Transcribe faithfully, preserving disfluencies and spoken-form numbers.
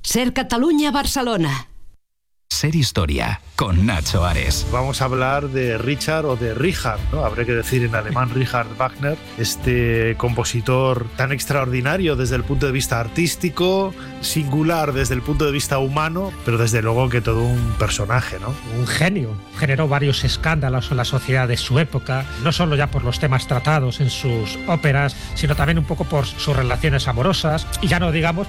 Ser Catalunya-Barcelona. Ser Historia, con Nacho Ares. Vamos a hablar de Richard o de Richard, ¿no? Habría que decir en alemán Richard Wagner, este compositor tan extraordinario desde el punto de vista artístico, singular desde el punto de vista humano, pero desde luego que todo un personaje, ¿no? Un genio. Generó varios escándalos en la sociedad de su época, no solo ya por los temas tratados en sus óperas, sino también un poco por sus relaciones amorosas, y ya no digamos